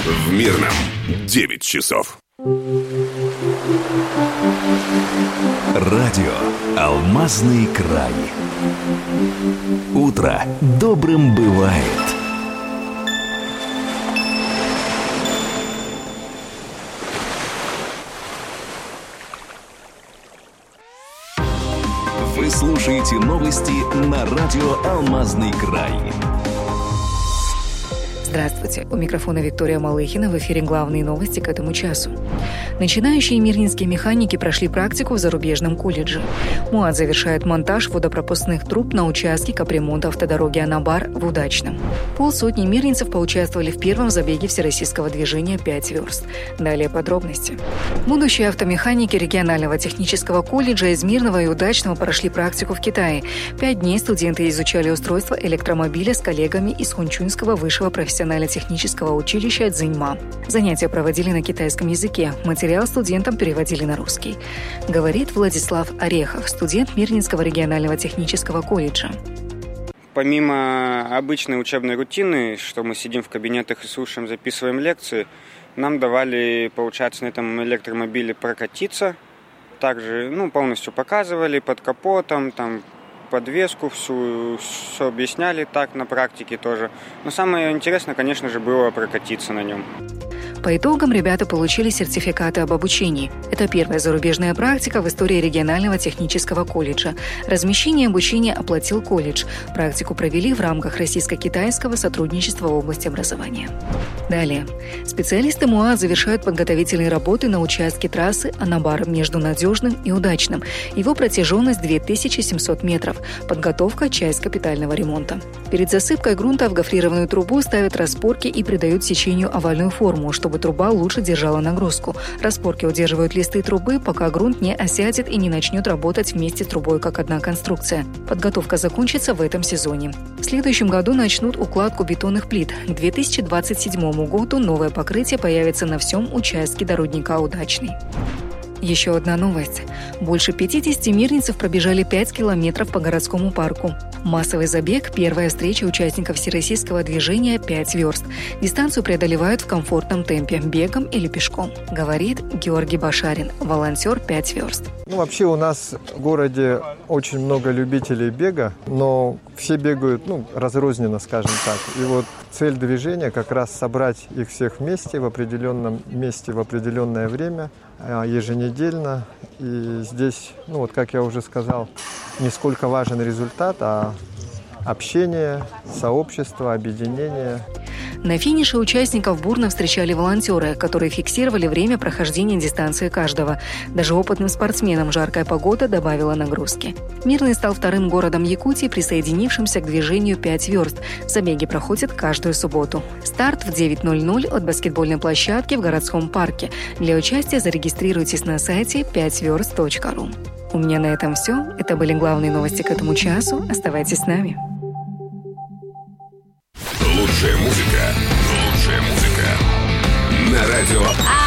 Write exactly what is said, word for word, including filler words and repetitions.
В Мирном девять часов. Радио «Алмазный край». Утро добрым бывает. Вы слушаете новости на радио «Алмазный край». Здравствуйте. У микрофона Виктория Малыхина. В эфире главные новости к этому часу. Начинающие мирнинские механики прошли практику в зарубежном колледже. МУАД завершает монтаж водопропускных труб на участке капремонта автодороги Анабар в Удачном. Полсотни мирнинцев поучаствовали в первом забеге всероссийского движения «пять верст». Далее подробности. Будущие автомеханики регионального технического колледжа из Мирного и Удачного прошли практику в Китае. Пять дней студенты изучали устройство электромобиля с коллегами из Хунчунского высшего профессионально-технического училища Цзиньма. Занятия проводили на китайском языке. Материал студентам переводили на русский. Говорит Владислав Орехов, студент Мирнинского регионального технического колледжа. Помимо обычной учебной рутины, что мы сидим в кабинетах и слушаем, записываем лекции, нам давали, получается, на этом электромобиле прокатиться. Также ну, полностью показывали под капотом, там, подвеску, всю, все объясняли так на практике тоже. Но самое интересное, конечно же, было прокатиться на нем. По итогам ребята получили сертификаты об обучении. Это первая зарубежная практика в истории регионального технического колледжа. Размещение и обучение оплатил колледж. Практику провели в рамках российско-китайского сотрудничества в области образования. Далее. Специалисты МУАД завершают подготовительные работы на участке трассы Анабар между Надежным и Удачным. Его протяженность две тысячи семьсот метров. Подготовка – часть капитального ремонта. Перед засыпкой грунта в гофрированную трубу ставят распорки и придают сечению овальную форму, чтобы труба лучше держала нагрузку. Распорки удерживают листы трубы, пока грунт не осядет и не начнет работать вместе с трубой как одна конструкция. Подготовка закончится в этом сезоне. В следующем году начнут укладку бетонных плит. К две тысячи двадцать седьмому году новое покрытие появится на всем участке до рудника Удачный. Еще одна новость. Больше пятьдесят мирнинцев пробежали пять километров по городскому парку. Массовый забег – первая встреча участников всероссийского движения «пять верст». Дистанцию преодолевают в комфортном темпе – бегом или пешком, говорит Георгий Башарин, волонтер «пять верст». Ну, вообще у нас в городе очень много любителей бега, но все бегают ну, разрозненно, скажем так. И вот цель движения как раз собрать их всех вместе в определенном месте в определенное время, еженедельно. И здесь, ну вот как я уже сказал, не сколько важен результат, а общение, сообщество, объединение. На финише участников бурно встречали волонтеры, которые фиксировали время прохождения дистанции каждого. Даже опытным спортсменам жаркая погода добавила нагрузки. Мирный стал вторым городом Якутии, присоединившимся к движению «пять верст». Забеги проходят каждую субботу. Старт в девять ноль ноль от баскетбольной площадки в городском парке. Для участия зарегистрируйтесь на сайте пять верст точка ру. У меня на этом все. Это были главные новости к этому часу. Оставайтесь с нами. Лучшая музыка, лучшая музыка на радио